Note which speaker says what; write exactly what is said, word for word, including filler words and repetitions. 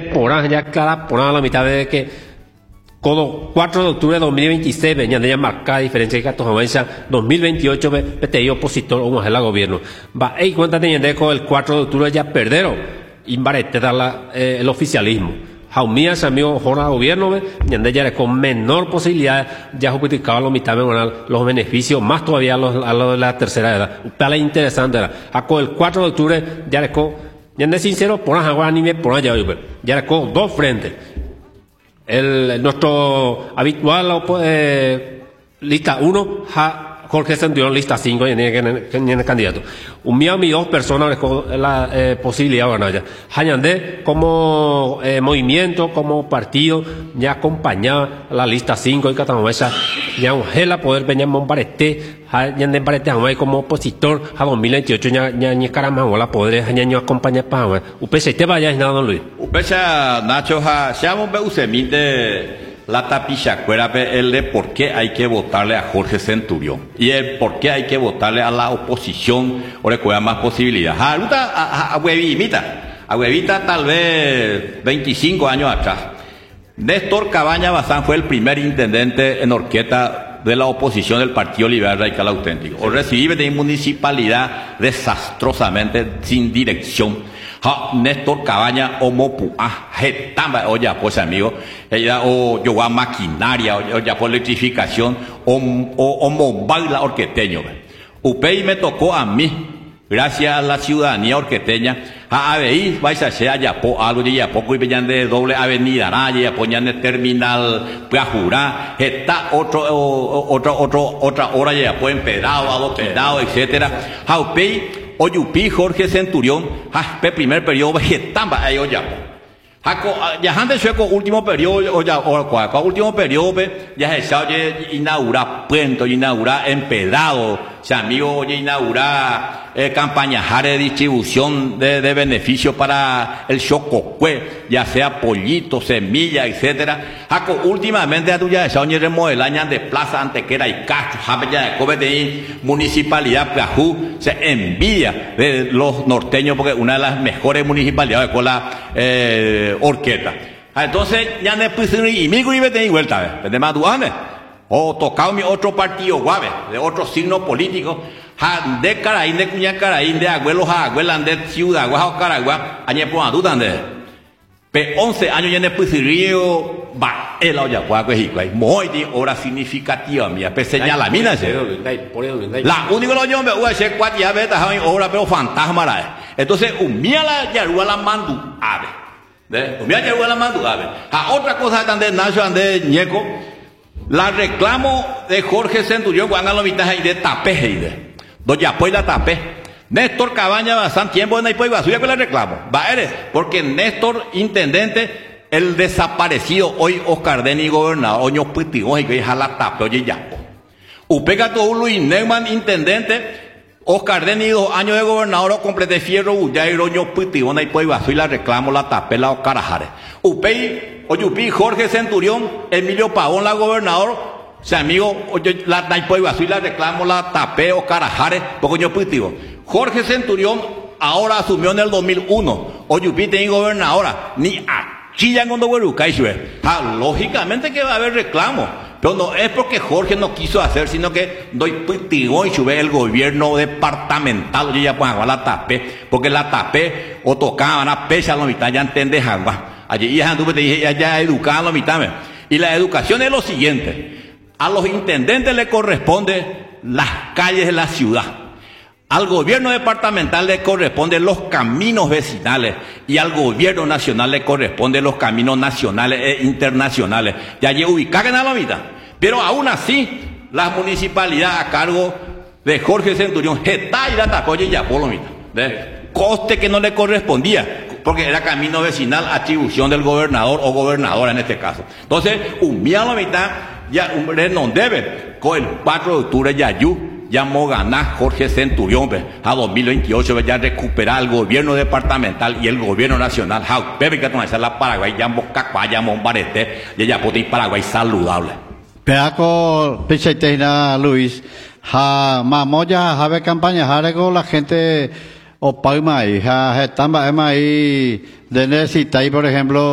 Speaker 1: porán, ya clara porán a la mitad de que Codo cuatro de octubre de dos mil veintiséis venía de marcar diferencia que a dos mil veintiocho P T I opositor o mujer la gobierno. Va, y cuenta teniendo con el cuatro de octubre ya perdieron y barete dar la, eh, el oficialismo. Jaumía, ese amigo, jornada gobierno, y ya con menor posibilidad, ya justificaba los mitad los beneficios, más todavía a los, a los de la tercera edad. Tal interesante era. A con el cuatro de octubre, ya le con, ya de sincero, por agua anime, por allá, ya le con dos frentes. El, nuestro habitual, eh, lista uno, ja, Jorge Centurión, lista cinco, y en el candidato. Un mío y dos personas la eh, posibilidad de ganar ya. Hañandé como eh, movimiento, como partido, ya acompañaba la lista cinco y Catamoesa, ya Ungela poder venir a Mombarete, ya de Barete como opositor a dos mil veintiocho, ya ni caramba, la poder, ya ni acompañar para Upecha, y te vayas nada, don Luis.
Speaker 2: Upecha, Nacho, ja, seamos beusemite. La tapichacuera el de por qué hay que votarle a Jorge Centurión y el por qué hay que votarle a la oposición o le cuida más posibilidades. A, a, a huevimita, a huevita tal vez veinticinco años atrás. Néstor Cabaña Bazán fue el primer intendente en Orqueta de la oposición del Partido Liberal Radical Auténtico. O recibí de municipalidad desastrosamente sin dirección. Ha, Néstor Cabaña o mopu ah jetamba o ya pues amigo ella o yo a maquinaria o ya por electrificación o o, o mobile orqueteño. Upey me tocó a mí gracias a la ciudadanía orqueteña a aveí vais a ser allá po algo de ya poco y veían de doble avenida ya ponían de terminal Pajurá está otro otro otro otra hora ya pues empedrado adoptado etcétera ha upey Oyupi Jorge Centurión, ja, primer periodo vegetamba, ahí oya. Jaco, ya antes sueco último periodo, oya, o cual, último periodo, ya se sabe inaugurar puente, inaugurar empedrado, se amigo, oye, inaugurar eh, campañas de distribución de, de beneficios para el chococue, ya sea pollito, semilla, etcétera. Jaco, últimamente ya tú ya se sabe remodelaña de Plaza Antequera y Castro, jape ya de Kobe de municipalidad Plajú, se envidia de los norteños porque una de las mejores municipalidades con la eh, Orqueta. Entonces, ya no es y mi y vete y vuelta, de Maduane. O tocado mi otro partido guave, de otro signo político, de Caraín, de Cuña Caraín, de Agüelos a Agüelan, de Ciudad, Guajo Caragua, añe por dudan de. Pe once años ya en el Pucirío, va, el olla guaco es igual, muy de hora significativa, mía, pe señala, mira, la única lo yo me voy a hacer cuatro ya ve, taja hora, pero fantasma la. Entonces, un mía la yarúa la mandu, ave, de, un mía yarúa la mandu, ave. A otra cosa tan de Nacho, ande ñeco. La reclamo de Jorge Centurión cuando lo mitad de tapé de doña pues la tapé Néstor Cabaña Bazán tiempo en Naipo y Basuya que la reclamo va eres porque Néstor intendente el desaparecido hoy Oscar Deni gobernador oño pitigón y que deja la tapé oye ya upega todo Luis Neumann intendente Oscar Deni dos años de gobernador o complete fierro ya y oño pitigón Naipo y Basuya la reclamo la tapé la Ocarajare upei Oyupi, Jorge Centurión, Emilio Pavón, la gobernador, se amigo, oye, la Naipo y Basuy, la reclamo, la tapeo, Carajare, porque yo positivo. Jorge Centurión ahora asumió en el dos mil uno, Oyupi tiene gobernadora, ni aquí ya cuando Huerucay, ah, lógicamente que va a haber reclamo, pero no es porque Jorge no quiso hacer, sino que doy positivo y sube el gobierno departamental, oye, ya pues la tapé, porque la tapé, o tocaban a pesa la mitad, ya entiendes, agua. Allí ya anduve, te dije, ya, ya educado a la mitad. Y la educación es lo siguiente. A los intendentes le corresponde las calles de la ciudad. Al gobierno departamental le corresponden los caminos vecinales. Y al gobierno nacional le corresponden los caminos nacionales e internacionales. Ya allí ubicaban a la mitad. Pero aún así, la municipalidad a cargo de Jorge Centurión, Getá y la Tacoya y ya por la mitad. ¿Ves? Coste que no le correspondía. Porque era camino vecinal, atribución del gobernador o gobernadora en este caso. Entonces, un día a la mitad, ya un no debe, con el cuatro de octubre, ya yu, ya mo ganar Jorge Centurión, a dos mil veintiocho, ya recuperar el gobierno departamental y el gobierno nacional. Ja, bebe que tomar la Paraguay, ya mo cacua, ya mo barete, ya ya pote Paraguay saludable.
Speaker 3: Peaco, Pichaiteina Luis, ja, mamoya, jabe campaña, jarego la gente. O paima ahí, ja, están ahí de necesitar, por ejemplo.